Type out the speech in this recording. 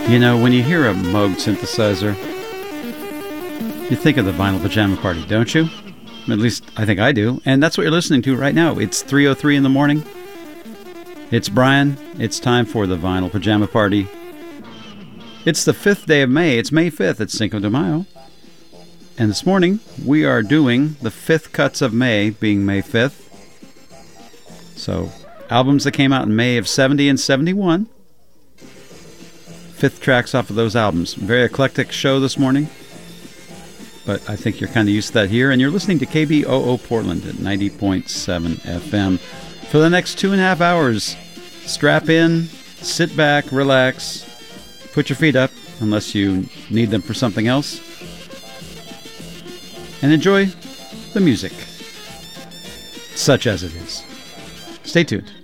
You know, when you hear a Moog synthesizer, you think of the Vinyl Pajama Party, don't you? At least I think I do. And that's what you're listening to right now. It's 3:03 in the morning. It's Brian. It's time for the Vinyl Pajama Party. It's the 5th day of May. It's May 5th. It's Cinco de Mayo. And this morning, we are doing the 5th cuts of May, being May 5th. So, albums that came out in May of 70 and 71. 5th tracks off of those albums. Very eclectic show this morning. But I think you're kind of used to that here. And you're listening to KBOO Portland at 90.7 FM. For the next 2.5 hours, strap in, sit back, relax, put your feet up, unless you need them for something else, and enjoy the music, such as it is. Stay tuned.